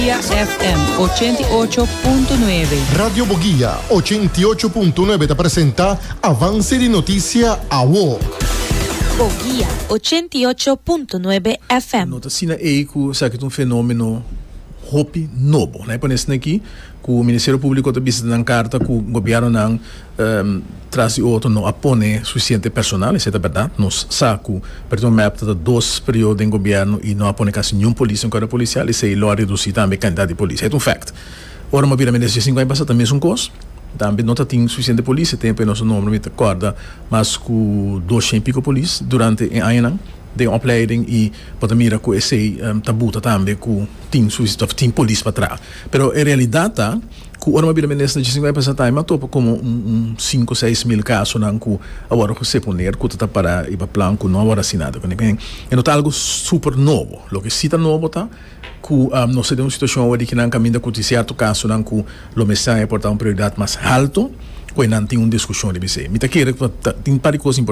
FM 88.9. Radio Boguia 88.9 te presenta Avance di Notizia a UO. Boguia 88.9 FM. Nota sina eiku sa que um fenômeno hopi novo, né? Por isso aqui que o Ministério Público está visitando na carta que o governo não traz outro não apone suficiente personal, isso é verdade. Nós saco, perdão, map de 2 períodos em governo e não apone quase nenhum polícia em cada policial e se ele reduzir também a quantidade de polícia. É um fact. Ora, uma vira menos de 5 anos passado também é um custo. Também não tem suficiente polícia, tem para nosso nome, não me acorda, mas com 200 e pico polícia durante um ano. De opleiding e pode mirar com esse tabu também com tem polícia para trás. Pero em realidade tá com uma vida menesta de 50% mas topa como 5, 6 mil casos não com agora você poner que tá para ir para plano com não agora assinado com ninguém. É não tá algo super novo. Lo que cita novo tá que nós temos uma situação onde que não caminha com certo caso não com lo mensagem é portar uma prioridade mais alto. Quando não tem uma discussão de você. Me tá querendo tem várias coisas importantes.